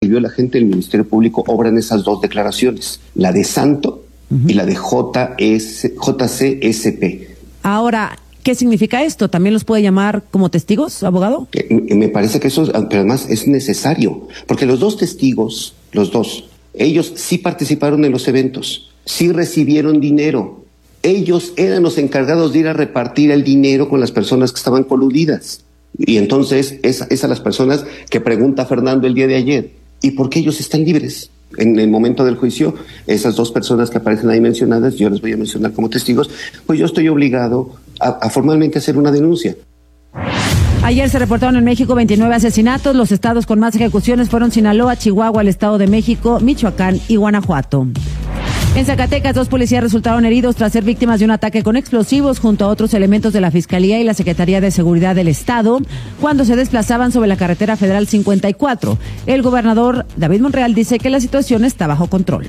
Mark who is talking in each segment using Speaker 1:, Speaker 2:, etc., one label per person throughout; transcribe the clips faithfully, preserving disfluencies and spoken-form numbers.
Speaker 1: recibió el agente del Ministerio Público obran esas dos declaraciones, la de Santo uh-huh. y la de J S, J C S P.
Speaker 2: Ahora, ¿qué significa esto? ¿También los puede llamar como testigos, abogado?
Speaker 1: Eh, me parece que eso, pero además es necesario, porque los dos testigos, los dos, ellos sí participaron en los eventos, sí recibieron dinero. Ellos eran los encargados de ir a repartir el dinero con las personas que estaban coludidas. Y entonces es, es a las personas que pregunta Fernando el día de ayer, ¿y por qué ellos están libres? En el momento del juicio, esas dos personas que aparecen ahí mencionadas, yo les voy a mencionar como testigos, pues yo estoy obligado a, a formalmente hacer una denuncia.
Speaker 2: Ayer se reportaron en México veintinueve asesinatos. Los estados con más ejecuciones fueron Sinaloa, Chihuahua, el Estado de México, Michoacán y Guanajuato. En Zacatecas, dos policías resultaron heridos tras ser víctimas de un ataque con explosivos junto a otros elementos de la Fiscalía y la Secretaría de Seguridad del Estado cuando se desplazaban sobre la carretera federal cincuenta y cuatro. El gobernador David Monreal dice que la situación está bajo control.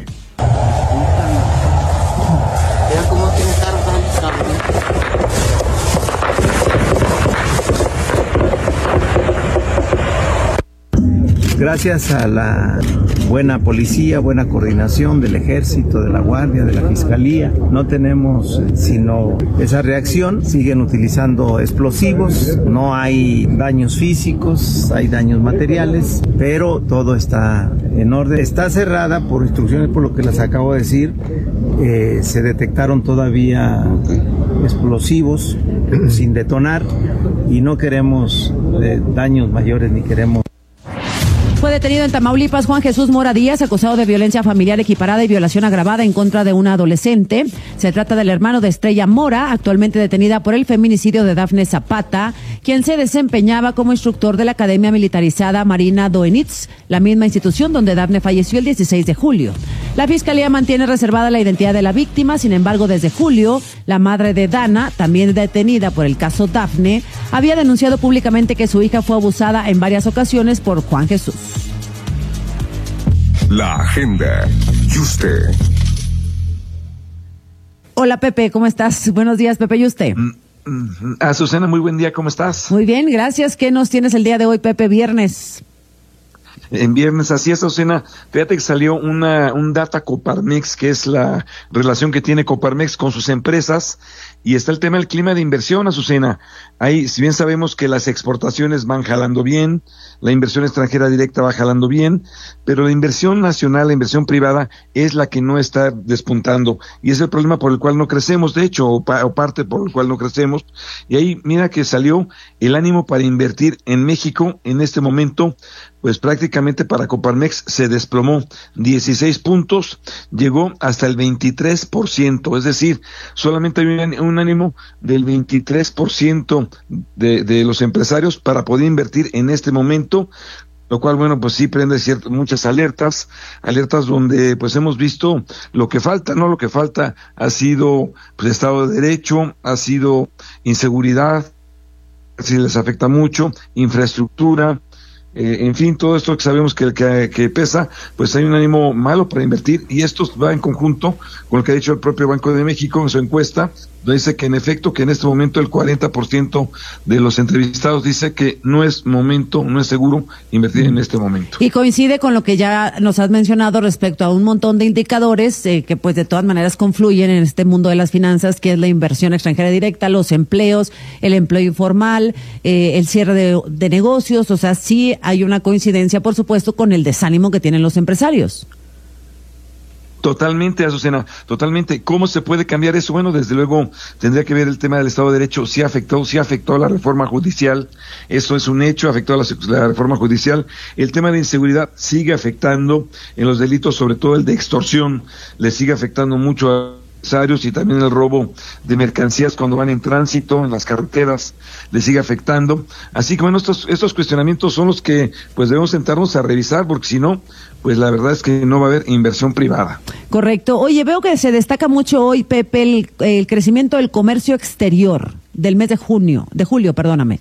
Speaker 3: Gracias a la buena policía, buena coordinación del Ejército, de la Guardia, de la Fiscalía, no tenemos sino esa reacción. Siguen utilizando explosivos, no hay daños físicos, hay daños materiales, pero todo está en orden. Está cerrada por instrucciones, por lo que les acabo de decir. Eh, se detectaron todavía explosivos sin detonar y no queremos eh, daños mayores ni queremos.
Speaker 2: Fue detenido en Tamaulipas Juan Jesús Mora Díaz, acusado de violencia familiar equiparada y violación agravada en contra de una adolescente. Se trata del hermano de Estrella Mora, actualmente detenida por el feminicidio de Dafne Zapata, quien se desempeñaba como instructor de la Academia Militarizada Marina Doenitz, la misma institución donde Dafne falleció el dieciséis de julio. La Fiscalía mantiene reservada la identidad de la víctima, sin embargo, desde julio, la madre de Dana, también detenida por el caso Dafne, había denunciado públicamente que su hija fue abusada en varias ocasiones por Juan Jesús.
Speaker 4: La agenda. Yuste.
Speaker 2: Hola Pepe, ¿cómo estás? Buenos días, Pepe Yuste.
Speaker 5: Azucena, muy buen día, ¿cómo estás?
Speaker 2: Muy bien, gracias. ¿Qué nos tienes el día de hoy, Pepe? Viernes.
Speaker 5: En viernes, así es, Azucena. Fíjate que salió una un data Coparmex, que es la relación que tiene Coparmex con sus empresas, y está el tema del clima de inversión, Azucena. Ahí, si bien sabemos que las exportaciones van jalando bien, la inversión extranjera directa va jalando bien, pero la inversión nacional, la inversión privada, es la que no está despuntando, y es el problema por el cual no crecemos, de hecho, o, pa, o parte por el cual no crecemos. Y ahí, mira que salió el ánimo para invertir en México en este momento, pues prácticamente para Coparmex se desplomó dieciséis puntos, llegó hasta el veintitrés por ciento, es decir, solamente hay un, un ánimo del veintitrés por ciento de, de los empresarios para poder invertir en este momento, lo cual, bueno, pues sí prende ciertas, muchas alertas, alertas donde pues hemos visto lo que falta, ¿no? Lo que falta ha sido pues Estado de Derecho, ha sido inseguridad, si les afecta mucho, infraestructura, Eh, en fin, todo esto que sabemos que, que, que pesa, pues hay un ánimo malo para invertir, y esto va en conjunto con lo que ha dicho el propio Banco de México en su encuesta, donde dice que en efecto que en este momento el cuarenta por ciento de los entrevistados dice que no es momento, no es seguro invertir en este momento.
Speaker 2: Y coincide con lo que ya nos has mencionado respecto a un montón de indicadores eh, que pues de todas maneras confluyen en este mundo de las finanzas, que es la inversión extranjera directa, los empleos, el empleo informal, eh, el cierre de, de negocios, o sea, sí hay una coincidencia, por supuesto, con el desánimo que tienen los empresarios.
Speaker 5: Totalmente, Azucena, totalmente. ¿Cómo se puede cambiar eso? Bueno, desde luego tendría que ver el tema del Estado de Derecho. Sí afectó, sí afectó a la reforma judicial. Eso es un hecho, afectó a la, la reforma judicial. El tema de inseguridad sigue afectando en los delitos, sobre todo el de extorsión, le sigue afectando mucho a y también el robo de mercancías cuando van en tránsito en las carreteras les sigue afectando. Así que bueno, estos estos cuestionamientos son los que pues debemos sentarnos a revisar, porque si no, pues la verdad es que no va a haber inversión privada.
Speaker 2: Correcto. Oye, veo que se destaca mucho hoy, Pepe, el, el crecimiento del comercio exterior del mes de junio, de julio, perdóname.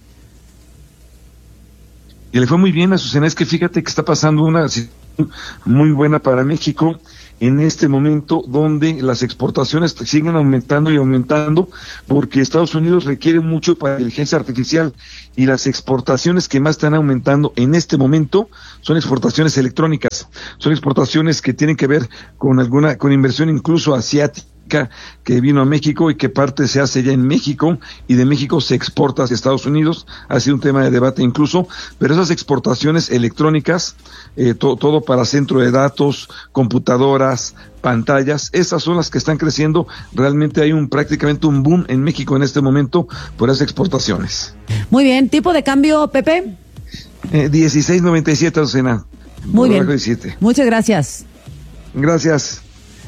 Speaker 5: Y le fue muy bien a Azucena, es que fíjate que está pasando una situación muy buena para México. en este momento donde las exportaciones siguen aumentando y aumentando porque Estados Unidos requiere mucho para la inteligencia artificial y las exportaciones que más están aumentando en este momento son exportaciones electrónicas, son exportaciones que tienen que ver con alguna, con inversión incluso asiática que vino a México y que parte se hace ya en México y de México se exporta hacia Estados Unidos, ha sido un tema de debate incluso, pero esas exportaciones electrónicas, eh, to, todo para centro de datos, computadoras, pantallas, esas son las que están creciendo, realmente hay un prácticamente un boom en México en este momento por esas exportaciones.
Speaker 2: Muy bien, ¿tipo de cambio, Pepe?
Speaker 5: Eh, dieciséis noventa y siete, Azucena.
Speaker 2: Muy bien, diecisiete. Muchas gracias.
Speaker 5: Gracias.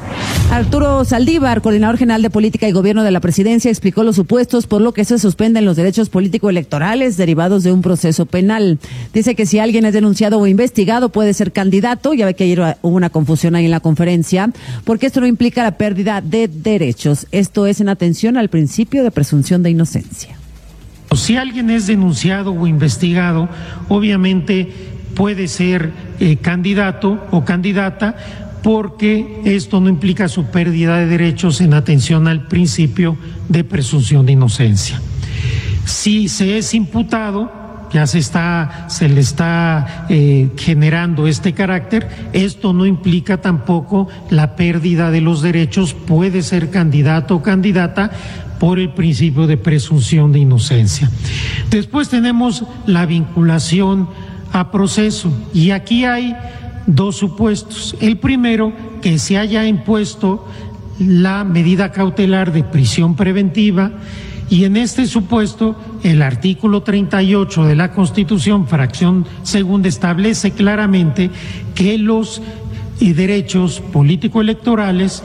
Speaker 2: Arturo Saldívar, coordinador general de Política y Gobierno de la Presidencia, explicó los supuestos por lo que se suspenden los derechos político-electorales derivados de un proceso penal. Dice que si alguien es denunciado o investigado puede ser candidato, ya ve que ayer hubo una confusión ahí en la conferencia, porque esto no implica la pérdida de derechos. Esto es en atención al principio de presunción de inocencia.
Speaker 6: Si alguien es denunciado o investigado, obviamente puede ser eh, candidato o candidata, porque esto no implica su pérdida de derechos en atención al principio de presunción de inocencia. Si se es imputado, ya se está, se le está eh, generando este carácter, esto no implica tampoco la pérdida de los derechos, puede ser candidato o candidata por el principio de presunción de inocencia. Después tenemos la vinculación a proceso, y aquí hay dos supuestos. El primero, que se haya impuesto la medida cautelar de prisión preventiva, y en este supuesto el artículo treinta y ocho de la Constitución, fracción segunda, establece claramente que los eh, derechos político-electorales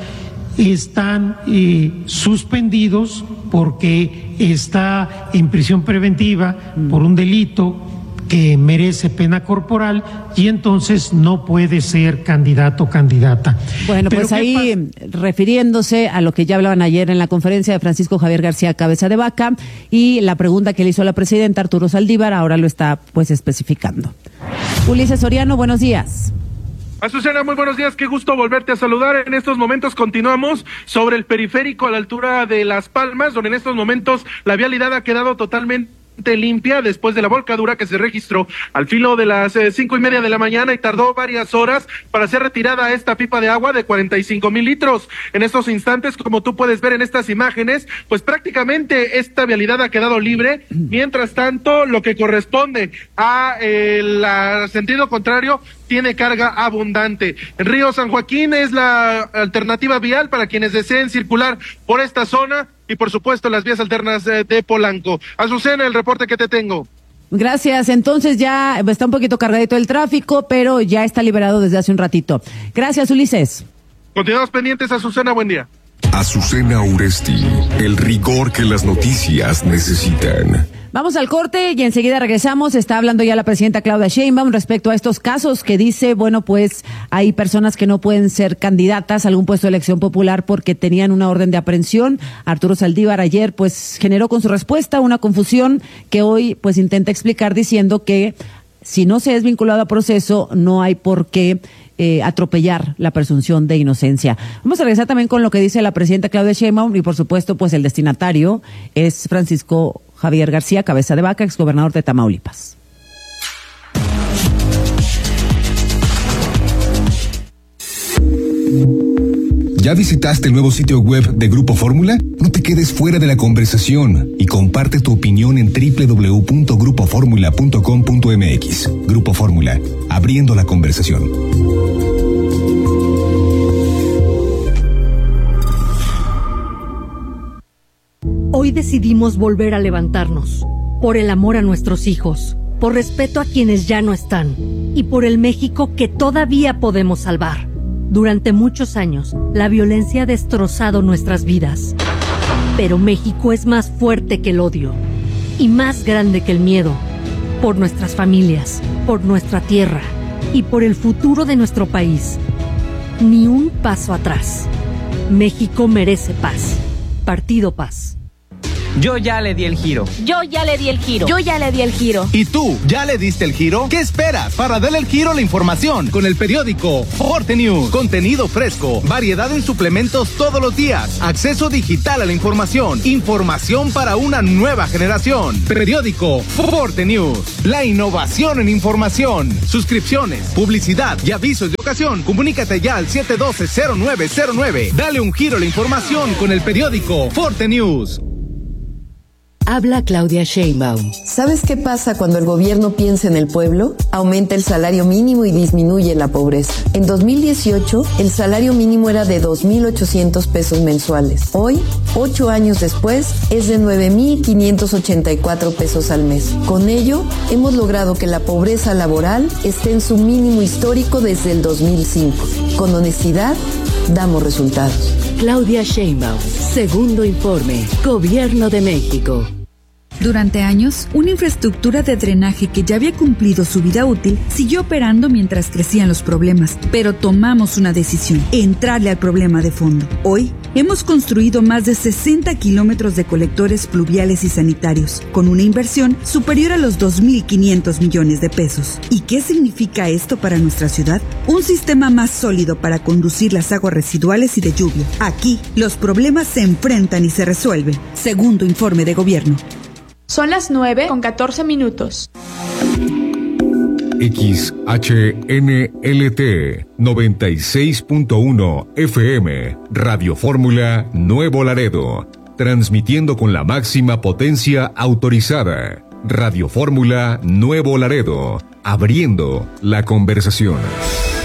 Speaker 6: están eh, suspendidos porque está en prisión preventiva por un delito que merece pena corporal y entonces no puede ser candidato o candidata.
Speaker 2: Bueno, pues ahí refiriéndose a lo que ya hablaban ayer en la conferencia de Francisco Javier García Cabeza de Vaca y la pregunta que le hizo a la presidenta Arturo Saldívar, ahora lo está pues especificando. Ulises Soriano, buenos días.
Speaker 7: Azucena, muy buenos días, qué gusto volverte a saludar. En estos momentos continuamos sobre el periférico a la altura de Las Palmas, donde en estos momentos la vialidad ha quedado totalmente limpia después de la volcadura que se registró al filo de las eh, cinco y media de la mañana y tardó varias horas para ser retirada esta pipa de agua de cuarenta y cinco mil litros. En estos instantes, como tú puedes ver en estas imágenes, pues prácticamente esta vialidad ha quedado libre. Mientras tanto, lo que corresponde a eh, la sentido contrario tiene carga abundante. El río San Joaquín es la alternativa vial para quienes deseen circular por esta zona y por supuesto las vías alternas de, de Polanco. Azucena, el reporte que te tengo.
Speaker 2: Gracias, entonces ya está un poquito cargadito el tráfico, pero ya está liberado desde hace un ratito. Gracias, Ulises.
Speaker 7: Continuamos pendientes, Azucena, buen día.
Speaker 4: Azucena Uresti, el rigor que las noticias necesitan.
Speaker 2: Vamos al corte y enseguida regresamos. Está hablando ya la presidenta Claudia Sheinbaum respecto a estos casos que dice, bueno, pues hay personas que no pueden ser candidatas a algún puesto de elección popular porque tenían una orden de aprehensión. Arturo Saldívar ayer pues generó con su respuesta una confusión que hoy pues intenta explicar diciendo que si no se es vinculado a proceso no hay por qué eh, atropellar la presunción de inocencia. Vamos a regresar también con lo que dice la presidenta Claudia Sheinbaum y por supuesto pues el destinatario es Francisco Javier García Cabeza de Vaca, exgobernador de Tamaulipas.
Speaker 8: ¿Ya visitaste el nuevo sitio web de Grupo Fórmula? No te quedes fuera de la conversación y comparte tu opinión en doble u doble u doble u punto grupo fórmula punto com punto m x. Grupo Fórmula, abriendo la conversación.
Speaker 9: Hoy decidimos volver a levantarnos, por el amor a nuestros hijos, por respeto a quienes ya no están y por el México que todavía podemos salvar. Durante muchos años, la violencia ha destrozado nuestras vidas, pero México es más fuerte que el odio y más grande que el miedo, por nuestras familias, por nuestra tierra y por el futuro de nuestro país. Ni un paso atrás. México merece paz. Partido Paz.
Speaker 10: Yo ya le di el giro.
Speaker 11: Yo ya le di el giro. Yo ya le di el giro.
Speaker 12: ¿Y tú, ya le diste el giro? ¿Qué esperas para darle el giro a la información? Con el periódico Forte News. Contenido fresco, variedad en suplementos todos los días, acceso digital a la información, información para una nueva generación. Periódico Forte News. La innovación en información. Suscripciones, publicidad y avisos de ocasión. Comunícate ya al siete uno dos cero nueve cero nueve. Dale un giro a la información con el periódico Forte News.
Speaker 13: Habla Claudia Sheinbaum.
Speaker 14: ¿Sabes qué pasa cuando el gobierno piensa en el pueblo? Aumenta el salario mínimo y disminuye la pobreza. En dos mil dieciocho, el salario mínimo era de dos mil ochocientos pesos mensuales. Hoy, ocho años después, es de nueve mil quinientos ochenta y cuatro pesos al mes. Con ello, hemos logrado que la pobreza laboral esté en su mínimo histórico desde el dos mil cinco. Con honestidad, damos resultados.
Speaker 13: Claudia Sheinbaum. Segundo informe. Gobierno de México.
Speaker 15: Durante años, una infraestructura de drenaje que ya había cumplido su vida útil siguió operando mientras crecían los problemas, pero tomamos una decisión: entrarle al problema de fondo. Hoy, hemos construido más de sesenta kilómetros de colectores pluviales y sanitarios, con una inversión superior a los dos mil quinientos millones de pesos. ¿Y qué significa esto para nuestra ciudad? Un sistema más sólido para conducir las aguas residuales y de lluvia. Aquí, los problemas se enfrentan y se resuelven. Segundo informe de gobierno.
Speaker 16: Son las nueve con catorce minutos.
Speaker 4: X H N L T noventa y seis punto uno F M, Radio Fórmula Nuevo Laredo, transmitiendo con la máxima potencia autorizada. Radio Fórmula Nuevo Laredo, abriendo la conversación.